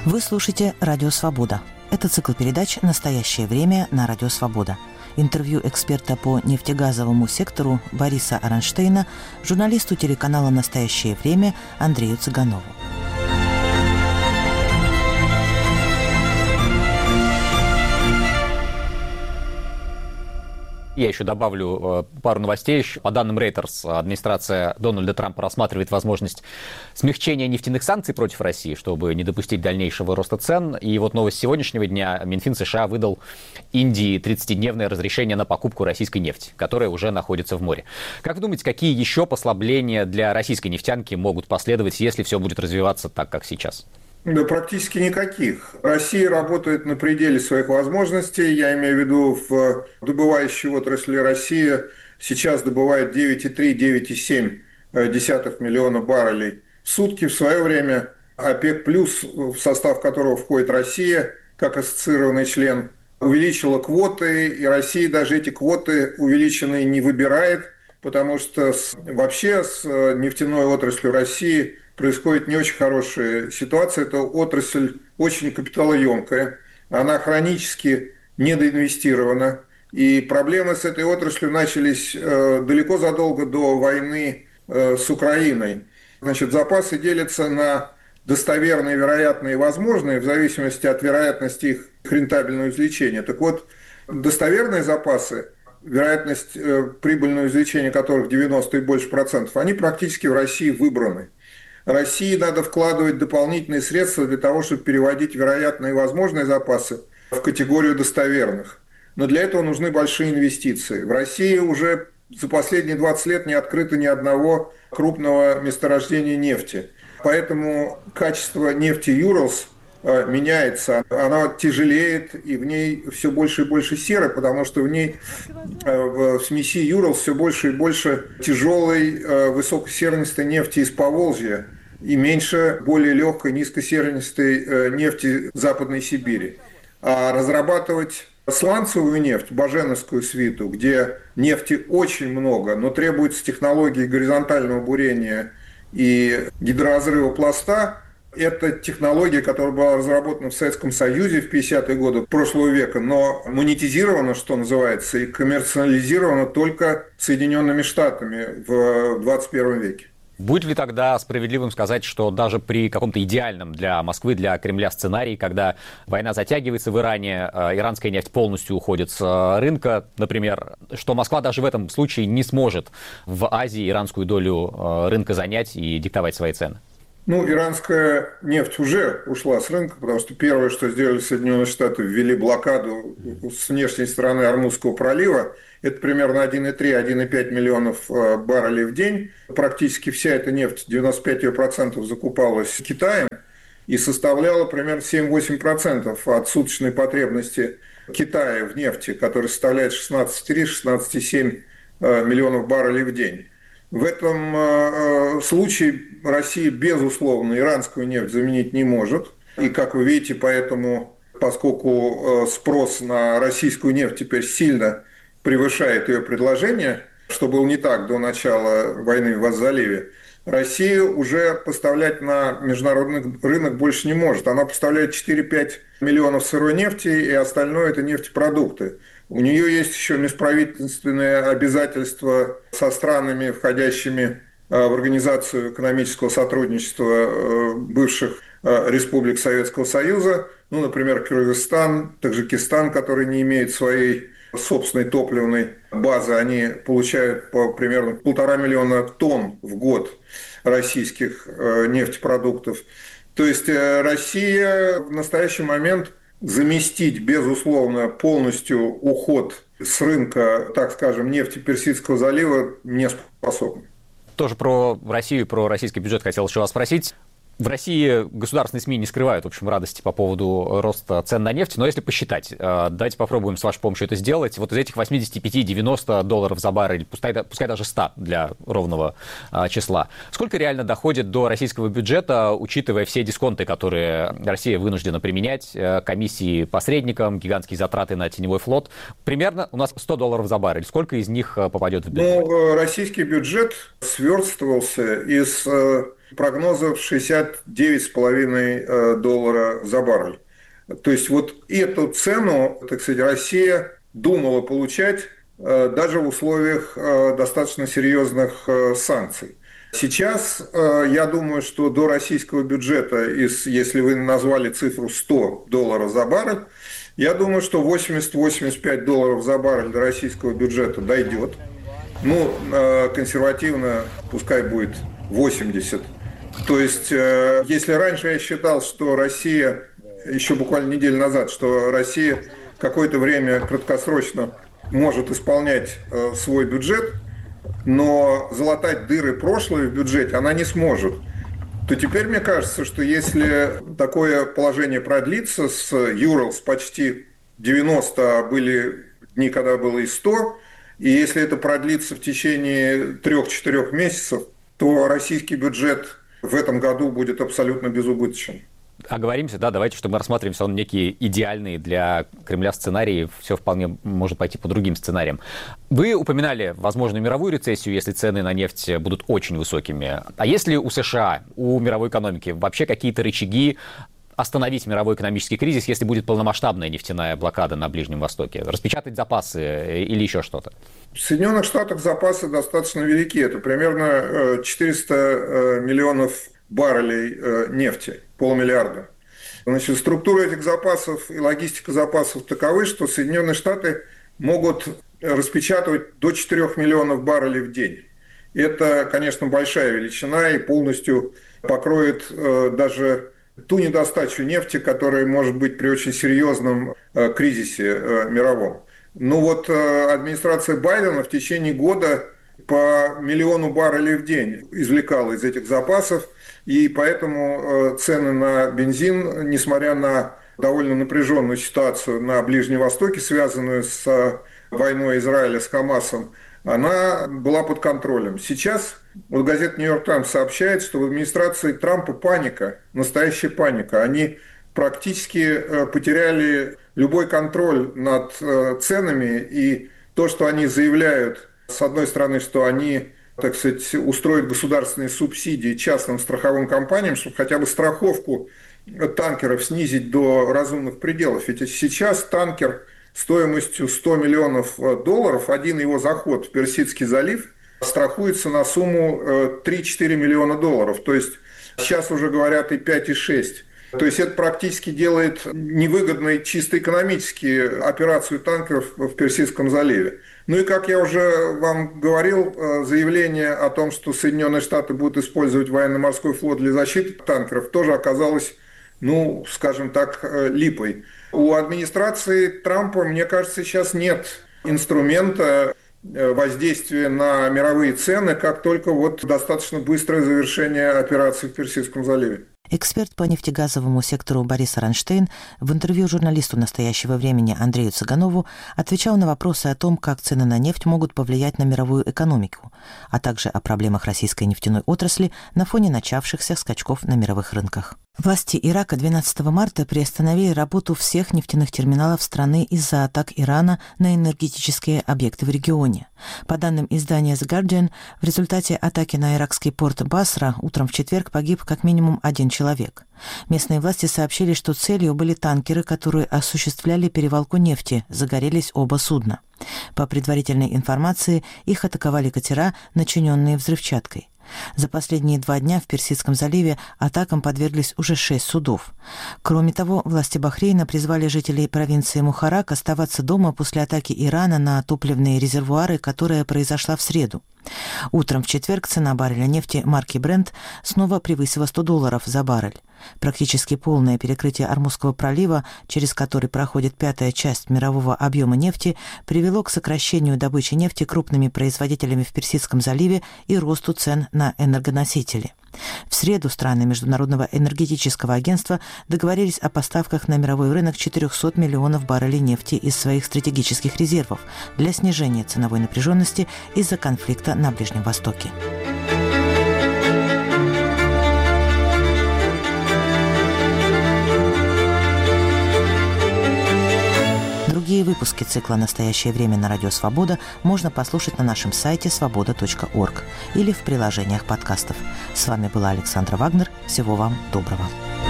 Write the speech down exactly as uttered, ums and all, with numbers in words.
Вы слушаете «Радио Свобода». Это цикл передач «Настоящее время» на «Радио Свобода». Интервью эксперта по нефтегазовому сектору Бориса Аронштейна журналисту телеканала «Настоящее время» Андрею Цыганову. Я еще добавлю пару новостей. По данным Reuters, администрация Дональда Трампа рассматривает возможность смягчения нефтяных санкций против России, чтобы не допустить дальнейшего роста цен. И вот новость сегодняшнего дня. Минфин США выдал Индии тридцатидневное разрешение на покупку российской нефти, которая уже находится в море. Как вы думаете, какие еще послабления для российской нефтянки могут последовать, если все будет развиваться так, как сейчас? Да, практически никаких. Россия работает на пределе своих возможностей. Я имею в виду, в добывающей отрасли Россия сейчас добывает девять целых три - девять целых семь десятых миллиона баррелей в сутки. В свое время ОПЕК+, в состав которого входит Россия, как ассоциированный член, увеличила квоты, и Россия даже эти квоты увеличенные не выбирает, потому что вообще с нефтяной отраслью России происходит не очень хорошая ситуация. Это отрасль очень капиталоемкая, она хронически недоинвестирована. И проблемы с этой отраслью начались далеко задолго до войны с Украиной. Значит, запасы делятся на достоверные, вероятные и возможные в зависимости от вероятности их рентабельного извлечения. Так вот, достоверные запасы, вероятность прибыльного извлечения которых девяносто и больше процентов, они практически в России выбраны. России надо вкладывать дополнительные средства для того, чтобы переводить вероятные и возможные запасы в категорию достоверных. Но для этого нужны большие инвестиции. В России уже за последние двадцать лет не открыто ни одного крупного месторождения нефти. Поэтому качество нефти Urals меняется, она тяжелеет, и в ней все больше и больше серы, потому что в ней в смеси Urals все больше и больше тяжелой высокосернистой нефти из Поволжья и меньше более легкой низкосернистой нефти Западной Сибири. А разрабатывать сланцевую нефть, баженовскую свиту, где нефти очень много, но требуется технологии горизонтального бурения и гидроразрыва пласта, это технология, которая была разработана в Советском Союзе в пятидесятые годы прошлого века, но монетизирована, что называется, и коммерциализирована только Соединенными Штатами в двадцать первом веке. Будет ли тогда справедливым сказать, что даже при каком-то идеальном для Москвы, для Кремля сценарии, когда война затягивается в Иране, иранская нефть полностью уходит с рынка, например, что Москва даже в этом случае не сможет в Азии иранскую долю рынка занять и диктовать свои цены? Ну, иранская нефть уже ушла с рынка, потому что первое, что сделали Соединенные Штаты, ввели блокаду с внешней стороны Ормузского пролива. Это примерно один целых три - один целых пять миллионов баррелей в день. Практически вся эта нефть, девяносто пять процентов, закупалась Китаем и составляла примерно семь-восемь процентов от суточной потребности Китая в нефти, которая составляет шестнадцать целых три - шестнадцать целых семь миллионов баррелей в день. В этом э, случае Россия, безусловно, иранскую нефть заменить не может. И, как вы видите, поэтому, поскольку э, спрос на российскую нефть теперь сильно превышает ее предложение, что было не так до начала войны в Аз-заливе, Россия уже поставлять на международный рынок больше не может. Она поставляет четыре-пять миллионов сырой нефти, и остальное – это нефтепродукты. У нее есть еще межправительственные обязательства со странами, входящими в Организацию экономического сотрудничества бывших республик Советского Союза, ну, например, Кыргызстан, Таджикистан, который не имеет своей собственной топливной базы, они получают по примерно полтора миллиона тонн в год российских нефтепродуктов. То есть Россия в настоящий момент заместить, безусловно, полностью уход с рынка, так скажем, нефти Персидского залива не способна. Тоже про Россию, про российский бюджет хотел еще вас спросить. В России государственные СМИ не скрывают, в общем, радости по поводу роста цен на нефть, но если посчитать, давайте попробуем с вашей помощью это сделать. Вот из этих восемьдесят пять - девяносто долларов за баррель, пускай, пускай даже сто для ровного числа, сколько реально доходит до российского бюджета, учитывая все дисконты, которые Россия вынуждена применять, комиссии посредникам, гигантские затраты на теневой флот? Примерно у нас сто долларов за баррель. Сколько из них попадет в бюджет? Ну, российский бюджет сверстывался из прогнозов шестьдесят девять с половиной долларов за баррель. То есть вот эту цену, так сказать, Россия думала получать даже в условиях достаточно серьезных санкций. Сейчас я думаю, что до российского бюджета, если вы назвали цифру сто долларов за баррель, я думаю, что восемьдесят - восемьдесят пять долларов за баррель до российского бюджета дойдет. Ну, консервативно пускай будет восемьдесят. То есть, если раньше я считал, что Россия, еще буквально неделю назад, что Россия какое-то время краткосрочно может исполнять свой бюджет, но залатать дыры прошлое в бюджете она не сможет, то теперь мне кажется, что если такое положение продлится с Юрлс почти девяносто, а были дни, когда было и сто, и если это продлится в течение трех-четырех месяцев, то российский бюджет в этом году будет абсолютно безубыточен. Оговоримся, да, давайте, чтобы мы рассматриваем все равно некие идеальные для Кремля сценарии, все вполне может пойти по другим сценариям. Вы упоминали возможную мировую рецессию, если цены на нефть будут очень высокими. А если у США, у мировой экономики вообще какие-то рычаги остановить мировой экономический кризис, если будет полномасштабная нефтяная блокада на Ближнем Востоке? Распечатать запасы или еще что-то? В Соединенных Штатах запасы достаточно велики. Это примерно четыреста миллионов баррелей нефти, полмиллиарда. Значит, структура этих запасов и логистика запасов таковы, что Соединенные Штаты могут распечатывать до четырёх миллионов баррелей в день. Это, конечно, большая величина и полностью покроет даже ту недостачу нефти, которая может быть при очень серьезном кризисе мировом. Ну вот администрация Байдена в течение года по миллиону баррелей в день извлекала из этих запасов, и поэтому цены на бензин, несмотря на довольно напряженную ситуацию на Ближнем Востоке, связанную с войной Израиля с Хамасом, она была под контролем. Сейчас вот газета «Нью-Йорк Таймс» сообщает, что в администрации Трампа паника, настоящая паника. Они практически потеряли любой контроль над ценами, и то, что они заявляют, с одной стороны, что они, так сказать, устроят государственные субсидии частным страховым компаниям, чтобы хотя бы страховку танкеров снизить до разумных пределов. Ведь сейчас танкер стоимостью сто миллионов долларов, один его заход в Персидский залив страхуется на сумму три-четыре миллиона долларов. То есть сейчас уже говорят и пять, и шесть. То есть это практически делает невыгодной чисто экономически операцию танкеров в Персидском заливе. Ну и, как я уже вам говорил, заявление о том, что Соединенные Штаты будут использовать военно-морской флот для защиты танкеров, тоже оказалось, ну, скажем так, липой. У администрации Трампа, мне кажется, сейчас нет инструмента воздействия на мировые цены, как только вот достаточно быстрое завершение операции в Персидском заливе. Эксперт по нефтегазовому сектору Борис Аранштейн в интервью журналисту «Настоящего времени» Андрею Цыганову отвечал на вопросы о том, как цены на нефть могут повлиять на мировую экономику, а также о проблемах российской нефтяной отрасли на фоне начавшихся скачков на мировых рынках. Власти Ирака двенадцатого марта приостановили работу всех нефтяных терминалов страны из-за атак Ирана на энергетические объекты в регионе. По данным издания The Guardian, в результате атаки на иракский порт Басра утром в четверг погиб как минимум один человек. Местные власти сообщили, что целью были танкеры, которые осуществляли перевалку нефти, загорелись оба судна. По предварительной информации, их атаковали катера, начиненные взрывчаткой. За последние два дня в Персидском заливе атакам подверглись уже шесть судов. Кроме того, власти Бахрейна призвали жителей провинции Мухаррак оставаться дома после атаки Ирана на топливные резервуары, которая произошла в среду. Утром в четверг цена барреля нефти марки Brent снова превысила сто долларов за баррель. Практически полное перекрытие Ормузского пролива, через который проходит пятая часть мирового объема нефти, привело к сокращению добычи нефти крупными производителями в Персидском заливе и росту цен на энергоносители. В среду страны Международного энергетического агентства договорились о поставках на мировой рынок четыреста миллионов баррелей нефти из своих стратегических резервов для снижения ценовой напряженности из-за конфликта на Ближнем Востоке. Другие выпуски цикла «Настоящее время» на Радио Свобода можно послушать на нашем сайте свобода точка орг или в приложениях подкастов. С вами была Александра Вагнер. Всего вам доброго.